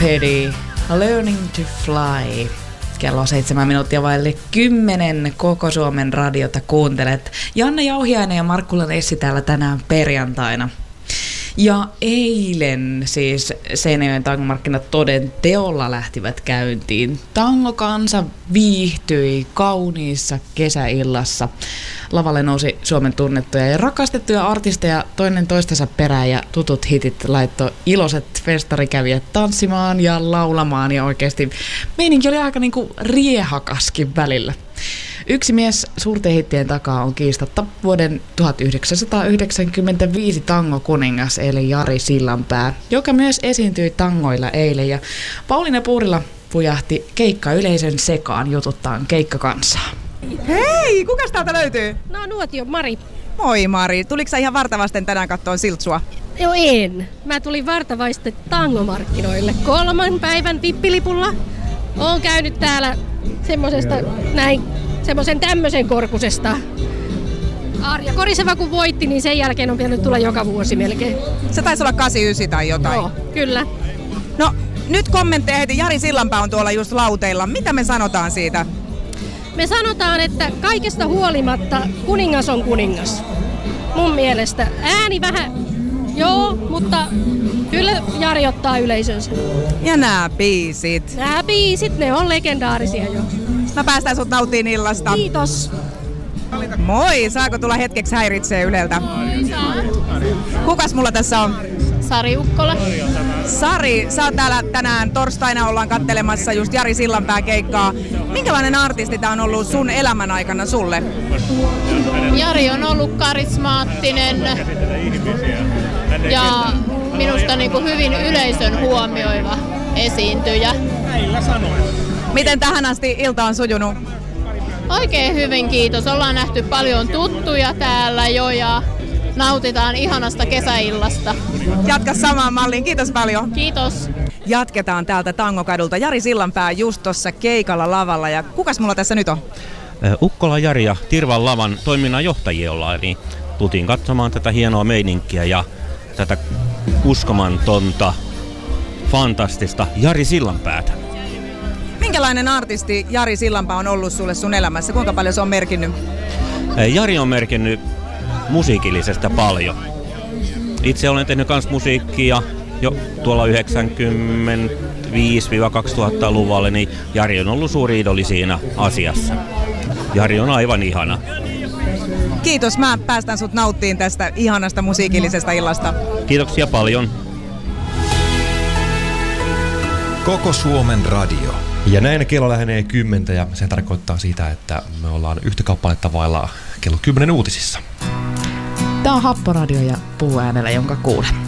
Petty, Learning to Fly. Kello 7 minuuttia vaille 10 koko Suomen radiota kuuntelet. Janne Jauhiainen ja Markkulan Essi täällä tänään perjantaina. Ja eilen siis Seinäjoen tangomarkkinat toden teolla lähtivät käyntiin. Tangokansa viihtyi kauniissa kesäillassa. Lavalle nousi Suomen tunnettuja ja rakastettuja artisteja toinen toistensa perään ja tutut hitit laittoi iloiset festarikävijät tanssimaan ja laulamaan ja oikeasti meininki oli aika niinku riehakaskin välillä. Yksi mies suurten hittien takaa on kiistatta vuoden 1995 tangokuningas eli Jari Sillanpää, joka myös esiintyi tangoilla eilen ja Pauliina Puurila pujahti keikkayleisön sekaan jututtaan keikkakansaa. Hei, kukas täältä löytyy? No Nuotio, Mari. Moi Mari, tuliko sä ihan vartavasten tänään kattoon Siltsua? Joo en. Mä tulin vartavaisten tangomarkkinoille 3 päivän vippilipulla. Oon käynyt täällä semmoisen tämmöisen korkusesta. Arja Koriseva kun voitti, niin sen jälkeen on pitänyt tulla joka vuosi melkein. Se taisi olla 89 tai jotain. Joo, kyllä. No, nyt kommentteja heti. Jari Sillanpää on tuolla just lauteilla. Mitä me sanotaan siitä? Me sanotaan, että kaikesta huolimatta kuningas on kuningas. Mun mielestä. Ääni vähän, joo, mutta kyllä Jari ottaa yleisönsä. Ja nämä biisit. Nämä biisit, ne on legendaarisia jo. Mä päästään sut nauttiin illasta. Kiitos. Moi, saako tulla hetkeksi häiritsee Yleltä? Kukas mulla tässä on? Sari Ukkola. Sari, sä oot täällä tänään torstaina, ollaan kattelemassa just Jari Sillanpää keikkaa. Minkälainen artisti tää on ollut sun elämän aikana sulle? Jari on ollut karismaattinen ja minusta niin kuin hyvin yleisön huomioiva esiintyjä. Miten tähän asti ilta on sujunut? Oikein hyvin, kiitos. Ollaan nähty paljon tuttuja täällä jo ja nautitaan ihanasta kesäillasta. Jatka samaan malliin. Kiitos paljon. Kiitos. Jatketaan täältä Tangokadulta. Jari Sillanpää just tuossa keikalla lavalla. Ja kukas mulla tässä nyt on? Ukkola Jari ja Tirvan lavan toiminnanjohtajia ollaan. Niin tultiin katsomaan tätä hienoa meininkiä ja tätä uskomatonta, fantastista Jari Sillanpäätä. Minkälainen artisti Jari Sillanpää on ollut sulle sun elämässä? Kuinka paljon se on merkinnyt? Jari on merkinnyt musiikillisesta paljon. Itse olen tehnyt myös musiikkia jo tuolla 95-2000-luvulla, niin Jari on ollut suuri idoli siinä asiassa. Jari on aivan ihana. Kiitos, mä päästän sut nauttiin tästä ihanasta musiikillisesta illasta. Kiitoksia paljon. Koko Suomen radio. Ja näin kello lähenee 10 ja se tarkoittaa sitä, että me ollaan yhtä kappaletta vailla kello 10 uutisissa. Tää on Happoradio ja Puuäänellä, jonka kuulee.